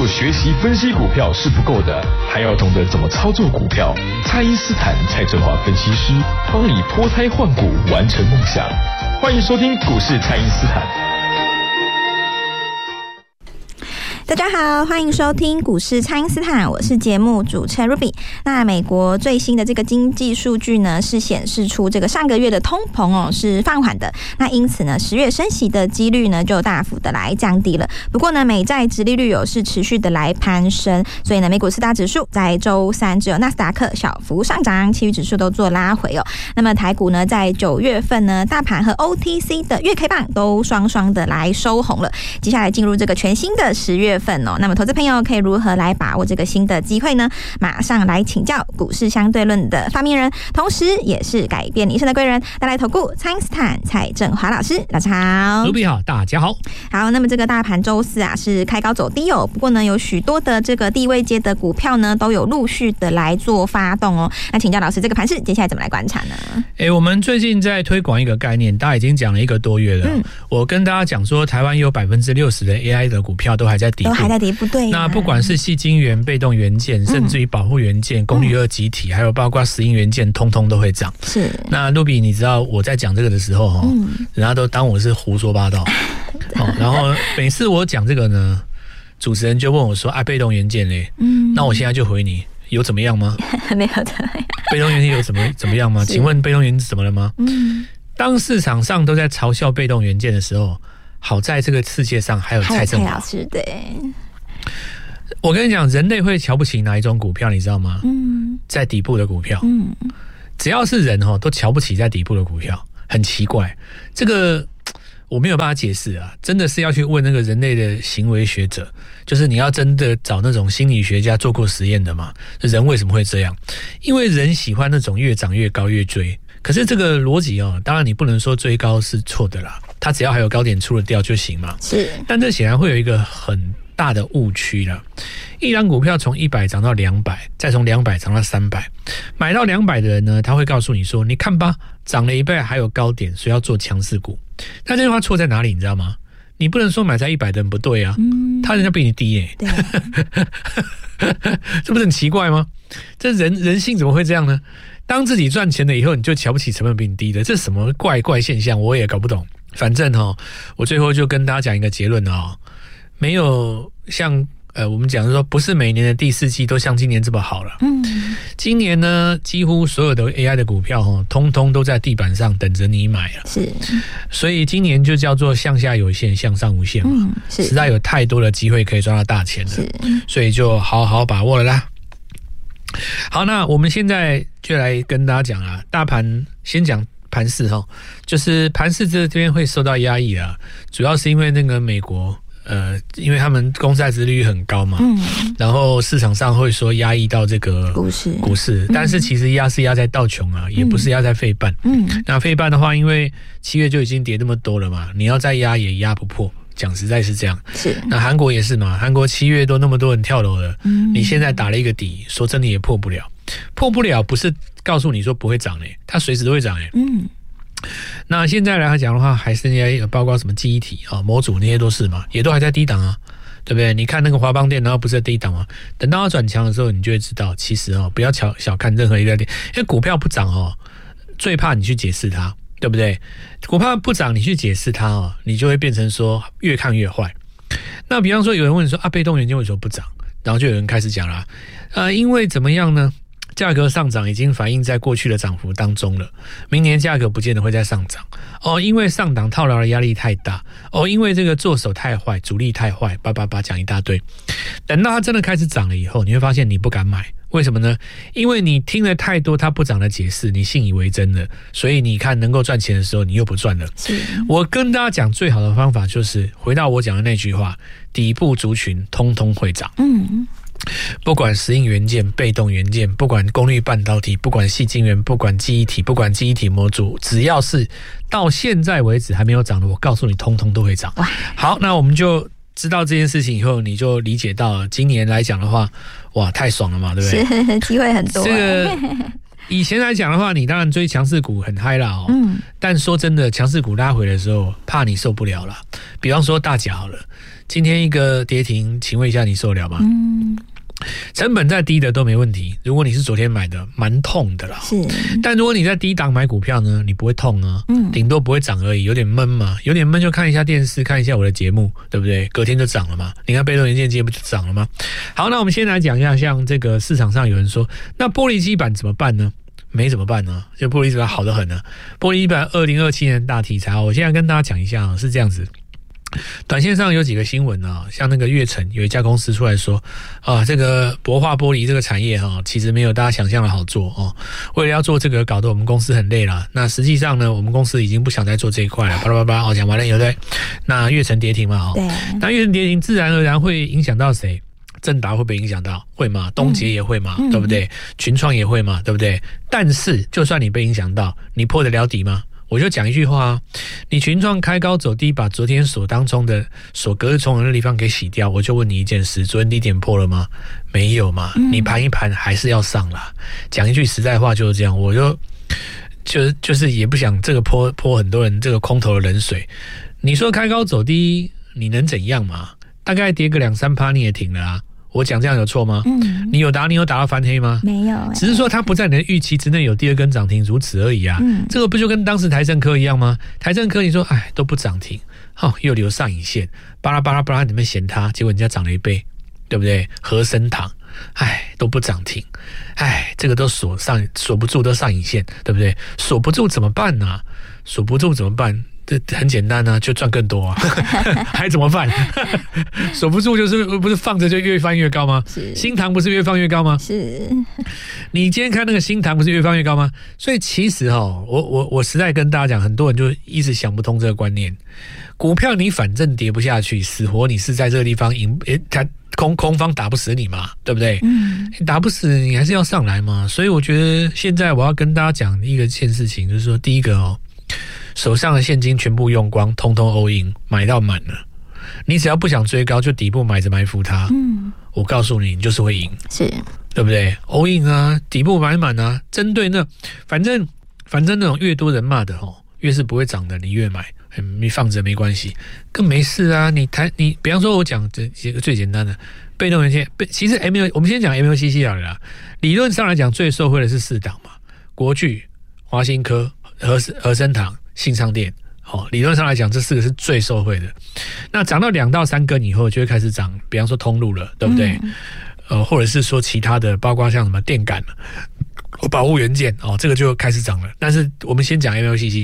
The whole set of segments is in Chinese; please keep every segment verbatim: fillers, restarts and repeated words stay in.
学习分析股票是不够的，还要懂得怎么操作股票。蔡因斯坦蔡正华分析师帮你脱胎换骨，完成梦想。欢迎收听股市蔡因斯坦。 大家好，欢迎收听股市蔡因斯坦，我是节目主持人 Ruby。那美国最新的这个经济数据呢，是显示出这个上个月的通膨哦是放缓的，那因此呢，十月升息的几率呢就大幅的来降低了。不过呢，美债殖利率有是持续的来攀升，所以呢，美股四大指数在周三只有纳斯达克小幅上涨，其余指数都做拉回哦。那么台股呢，在九月份呢，大盘和 O T C 的月 K 棒都双双的来收红了。接下来进入这个全新的十月份哦，那么投资朋友可以如何来把握这个新的机会呢？马上来请教股市相对论的发明人，同时也是改变你一生的贵人，带来投顾蔡因斯坦蔡正华老师，老师好。 卢比好，大家好。 好，那么这个大盘周四啊是开高走低哦，不过呢有许多的这个低位阶的股票呢都有陆续的来做发动哦。那请教老师，这个盘势接下来怎么来观察呢？ 欸、我们最近在推广一个概念，大家已经讲了一个多月了。嗯、我跟大家讲说，台湾有百分之六十的 A I 的股票都还在底部， 都还在底部，对、啊。 那不管是矽晶圆、被动元件，甚至于保护元件、功率二极体，还有包括石英元件，通通都会涨。 是。 那露比，你知道我在讲这个的时候，哈、嗯，人家都当我是胡说八道。哦，然后每次我讲这个呢，主持人就问我说：“啊，被动元件嘞？”嗯，那我现在就回你。有怎么样吗？ 没有的。 被动元件有怎么怎么样吗？请问被动元件怎么了吗？嗯，当市场上都在嘲笑被动元件的时候，好在这个世界上还有蔡正华老师。对，我跟你讲，人类会瞧不起哪一种股票，你知道吗？嗯，在底部的股票。嗯，只要是人哦，都瞧不起在底部的股票，很奇怪。这个我没有办法解释啊，真的是要去问那个人类的行为学者，就是你要真的找那种心理学家做过实验的嘛，人为什么会这样？因为人喜欢那种越涨越高越追，可是这个逻辑哦，当然你不能说追高是错的啦，它只要还有高点出了掉就行嘛。是，但这显然会有一个很大的误区啦。一张股票从一百涨到两百，再从两百涨到三百，买到两百的人呢，他会告诉你说：“你看吧，涨了一倍还有高点，所以要做强势股。”那这句话错在哪里？你知道吗？你不能说买在一百的人不对啊，嗯、他人家比你低耶、欸，这不是很奇怪吗？这人人性怎么会这样呢？当自己赚钱了以后，你就瞧不起成本比你低的，这是什么怪怪现象？我也搞不懂。反正哦，我最后就跟大家讲一个结论哦，没有像。呃，我们讲说，不是每年的第四季都像今年这么好了。嗯，今年呢，几乎所有的 A I 的股票哈，通通都在地板上等着你买了。是，所以今年就叫做向下有限，向上无限嘛。嗯，是，实在有太多的机会可以赚到大钱了。是，所以就好好把握了啦。好，那我们现在就来跟大家讲啊，大盘先讲盘势哈，就是盘势这边会受到压抑啊，主要是因为那个美国。呃，因为他们公债殖利率很高嘛，嗯，然后市场上会说压抑到这个股市，股市，但是其实压是压在道琼啊，嗯、也不是压在费半，嗯，那费半的话，因为七月就已经跌那么多了嘛，你要再压也压不破，讲实在是这样。是，那韩国也是嘛，韩国七月都那么多人跳楼了，嗯，你现在打了一个底，说真的也破不了，破不了不是告诉你说不会涨嘞，它随时都会涨嘞，嗯。那现在来讲的话，还是那些包括什么记忆体啊、模组那些都是嘛，也都还在低档啊，对不对？你看那个华邦电，然后不是在低档吗？等到它转强的时候，你就会知道，其实哦，不要小小看任何一个点，因为股票不涨哦，最怕你去解释它，对不对？股票不涨，你去解释它哦，你就会变成说越看越坏。那比方说，有人问说啊，被动元件为什么不涨？然后就有人开始讲啦，呃，因为怎么样呢？价格上涨已经反映在过去的涨幅当中了，明年价格不见得会再上涨哦，因为上档套牢的压力太大哦，因为这个做手太坏，主力太坏，叭叭叭讲一大堆。等到它真的开始涨了以后，你会发现你不敢买，为什么呢？因为你听了太多它不涨的解释，你信以为真了，所以你看能够赚钱的时候，你又不赚了。我跟大家讲最好的方法就是回到我讲的那句话：底部族群通通会涨。嗯。不管石英元件、被动元件，不管功率半导体，不管矽晶圆，不管记忆体，不管记忆体模组，只要是到现在为止还没有涨的，我告诉你，通通都会涨。好，那我们就知道这件事情以后，你就理解到了。今年来讲的话，哇，太爽了嘛，对不对？ 是，机会很多。这个以前来讲的话，你当然追强势股很嗨啦哦。嗯。但说真的，强势股拉回的时候，怕你受不了啦。比方说大甲好了。 今天一个跌停，请问一下你受得了吗？ 嗯， 成本再低的都没问题。如果你是昨天买的，蛮痛的啦。 是， 但如果你在低档买股票呢，你不会痛啊， 嗯， 顶多不会涨而已，有点闷嘛，有点闷就看一下电视，看一下我的节目，对不对？隔天就涨了嘛。你看被动元件今天不就涨了吗？好，那我们先来讲一下，像这个市场上有人说，那玻璃基板怎么办呢？没怎么办呢？就玻璃基板好得很呢。玻璃基板二零二七年大题材，我现在跟大家讲一下，是这样子。短线上有几个新闻啊，像那个月城有一家公司出来说啊，这个薄化玻璃这个产业哈、啊，其实没有大家想象的好做哦。为了要做这个，搞得我们公司很累了。那实际上呢，我们公司已经不想再做这一块了。巴拉巴拉，好，讲完了，对不对？那月城跌停嘛，哈， 对。 那月城跌停，自然而然会影响到谁？正达会不会影响到？会嘛？东杰也会嘛、嗯？对不对？群创也会嘛？对不对？但是，就算你被影响到，你破得了底吗？我就讲一句话啊，你群创开高走低，把昨天锁当中的锁隔日冲的那地方给洗掉，我就问你一件事：昨天低点破了吗？没有嘛？你盘一盘还是要上啦。讲一句实在话就是这样，我就就就是也不想这个泼泼很多人这个空头的冷水。你说开高走低，你能怎样嘛？大概跌个两三趴你也停了啊。我讲这样有错吗？ 嗯， 你有打你有打到翻黑吗？ 没有、欸， 只是说它不在你的预期之内，有第二根涨停，如此而已啊。 嗯， 这个不就跟当时台盛科一样吗？台盛科你说哎都不涨停，哦又留上影线，巴拉巴拉巴拉，你们嫌它，结果人家涨了一倍，对不对？和生堂，哎都不涨停，哎这个都锁上锁不住，都上影线，对不对？锁不住怎么办呢、啊？锁不住怎么办？这很简单啊，就赚更多啊，还怎么办？守不住就是不是放着就越翻越高吗？新塘不是越放越高吗？ 是。 你今天看那个新塘不是越放越高吗？所以其实哦，我我我实在跟大家讲，很多人就一直想不通这个观念。股票你反正跌不下去，死活你是在这个地方赢，诶，它空空方打不死你嘛，对不对？ 嗯， 你打不死你还是要上来嘛。所以我觉得现在我要跟大家讲一个件事情，就是说第一个哦。手上的现金全部用光，通通 all in 买到满了。你只要不想追高，就底部买着埋伏它。 嗯， 我告诉你，你就是会赢， 是对不对 ？all in 啊，底部买满啊，针对那反正反正那种越多人骂的哦，越是不会涨的，你越买，你放着没关系，更没事啊。你台你比方说，我讲这几个最简单的被动元件，其实 M U 我们先讲 M U C C 好了啦。理论上来讲，最受惠的是四档嘛，国巨、华新科、和和生堂。信昌电，哦，理论上来讲，这四个是最受惠的。那涨到两到三根以后，就会开始涨，比方说通路了，对不对？嗯、呃，或者是说其他的，包括像什么电感、保护元件，哦，这个就开始涨了。但是我们先讲 M L C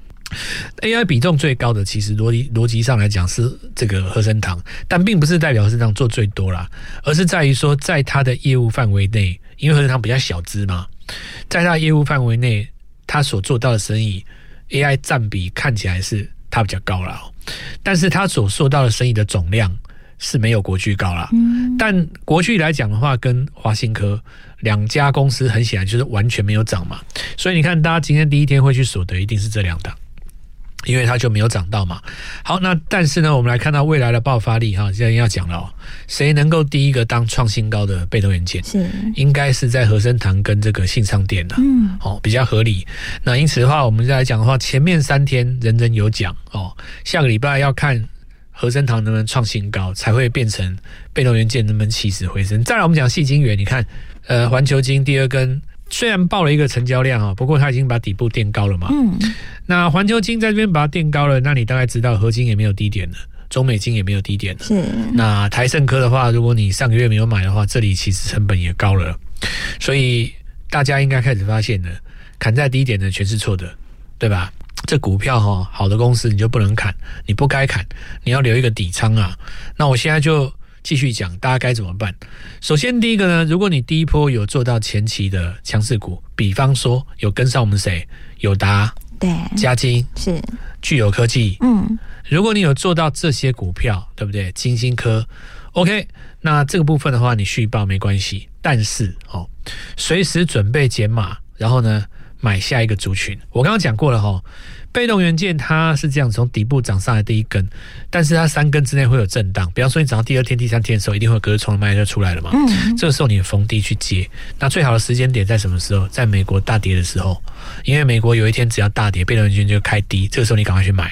C。A I 比重最高的，其实逻辑逻辑上来讲是这个和生堂，但并不是代表和生堂做最多啦，而是在于说，在它的业务范围内，因为和生堂比较小资嘛，在它的业务范围内，它所做到的生意。A I 占比看起来是它比较高啦，但是它所受到的生意的总量是没有国巨高啦。嗯、但国巨来讲的话，跟华新科两家公司很显然就是完全没有涨嘛，所以你看大家今天第一天会去锁的一定是这两档。因为它就没有涨到嘛。好，那但是呢，我们来看到未来的爆发力哈，现在要讲了哦，谁能够第一个当创新高的被动元件？是，应该是在和生堂跟这个信昌电的，嗯，哦，比较合理。那因此的话，我们再来讲的话，前面三天人人有奖哦，下个礼拜要看和生堂能不能创新高，才会变成被动元件能不能起死回生。再来，我们讲矽晶圆，你看，呃，环球晶第二根。虽然报了一个成交量啊，不过它已经把底部垫高了嘛。嗯，那环球晶在这边把它垫高了，那你大概知道合金也没有低点了，中美晶也没有低点了。是。那台盛科的话，如果你上个月没有买的话，这里其实成本也高了，所以大家应该开始发现了，砍在低点的全是错的，对吧？这股票哈，好的公司你就不能砍，你不该砍，你要留一个底仓啊。那我现在就。继续讲，大家该怎么办？首先，第一个呢，如果你第一波有做到前期的强势股，比方说有跟上我们谁，友达、对，嘉晶是聚友科技，嗯，如果你有做到这些股票，对不对？金星科 ，OK， 那这个部分的话，你续报没关系，但是哦，随时准备减码，然后呢，买下一个族群。我刚刚讲过了哈、哦。被动元件它是这样从底部涨上来第一根，但是它三根之内会有震荡。比方说你涨到第二天、第三天的时候，一定会有隔日冲的卖就出来了嘛。嗯，这个时候你逢低去接。那最好的时间点在什么时候？在美国大跌的时候，因为美国有一天只要大跌，被动元件就开低，这个时候你赶快去买。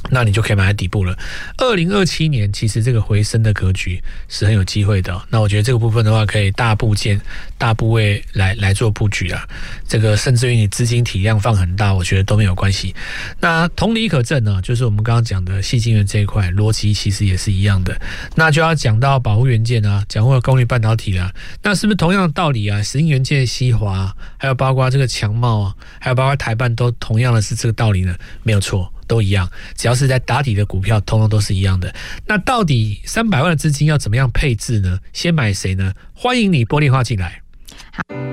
那你就可以买在底部了。二零二七年其实这个回升的格局是很有机会的、哦。那我觉得这个部分的话，可以大部件、大部位来来做布局啊。这个甚至于你资金体量放很大，我觉得都没有关系。那同理可证呢，就是我们刚刚讲的矽晶圆这一块逻辑其实也是一样的。那就要讲到保护元件啊，讲过功率半导体啊，那是不是同样的道理啊？石英元件、西华、啊，还有包括这个强茂啊，还有包括台半，都同样的是这个道理呢？没有错。都一样，只要是在打底的股票，通通都是一样的。那到底三百万的资金要怎么样配置呢？先买谁呢？欢迎你拨电话进来。 好。